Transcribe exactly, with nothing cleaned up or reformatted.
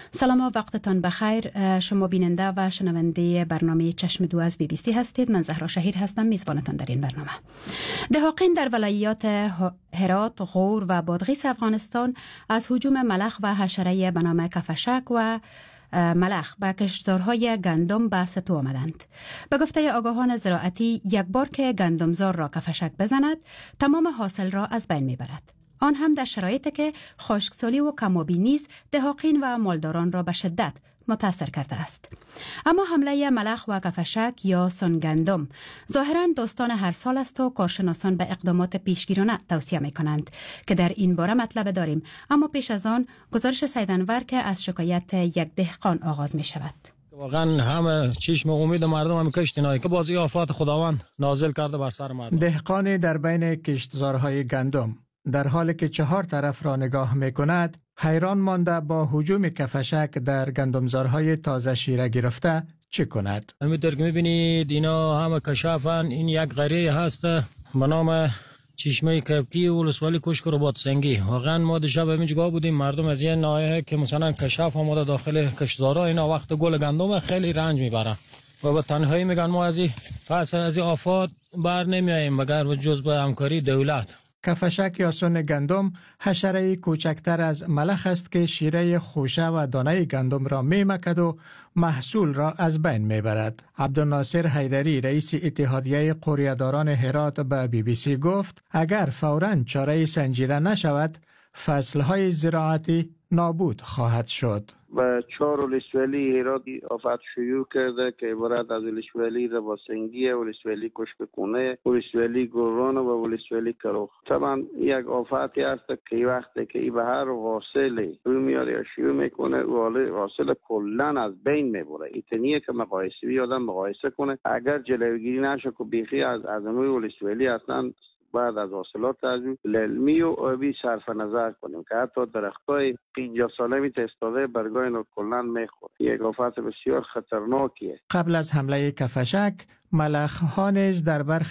سلام و وقتتان بخیر. شما بیننده و شنونده برنامه چشم دو از بی بی سی هستید. من زهرا شهیر هستم، میزبانتان در این برنامه. دهاقین در ولایات هرات، غور و بادغیس افغانستان از هجوم ملخ و حشره به نام کفشک و ملخ به کشتزارهای گندم به ستو آمدند. به گفته آگاهان زراعتی، یک بار که گندمزار را کفشک بزند، تمام حاصل را از بین میبرد. آن هم در شرایطی که خشکسالی و کمابی نیز دهاقین و مالداران را به شدت متاثر کرده است. اما حمله ملخ و کفشک یا سنگندم ظاهراً داستان هر سال است و کارشناسان به اقدامات پیشگیرانه توصیه می کنند که در این باره مطلب داریم. اما پیش از آن گزارش سید انور که از شکایت یک دهقان آغاز می شود. واقعا همه چشم امید مردم هم کشت اینایی که بازی آفات خداوند نازل کرده بر سر مردم. دهقانی در بین کشتزارهای گندم در حالی که چهار طرف را نگاه می کند، حیران مانده با هجوم کفشک در گندمزارهای تازه شیره گرفته چه کند؟ همینطور که میبینید اینا همه کشافن. این یک قریه هست به نام چشمه کبکی و ولسوالی کشک و رباط سنگی. واقعا ما دیشب همین جگاه بودیم، مردم از این ناحیه که مثلا کشاف آمده داخل کشتزارها، اینا وقت گل گندم خیلی رنج میبرن و به تنهایی میگن ما از این پس از این آفات بر نمیاییم مگر جز به همکاری دولت. کفشک یا سن گندم حشره کوچکتر از ملخ است که شیره خوشه و دانه گندم را میمکد و محصول را از بین میبرد. عبدالناصر حیدری رئیس اتحادیه قوریه‌داران هرات به بی بی سی گفت اگر فوراً چاره سنجیده نشود فصلهای زراعتی نابود خواهد شد. و چهار ولسوالی هرات آفت شیوع کرده که عبارت از ولسوالی رباسنگی، ولسوالی کشککونه، ولسوالی گوران و ولسوالی کروخ. طبعا یک آفتی است که وقتی که ای به هر حاصل روی میاد یا شیوع میکنه حاصل کلا از بین میبره. ایتنیه که مقایسه بیادم مقایسه کنه، اگر جلوگیری نشه که بیخی از از نوع ولسوالی اصلا بعد از حاصلات از علمی و آبی صرف نظر کنیم که حتی درختای پنجاه ساله می تستاده برگای اینا کلن میخوره. یک آفت بسیار خطرناکیه. قبل از حمله کفشک ملخ ها نیز در برخی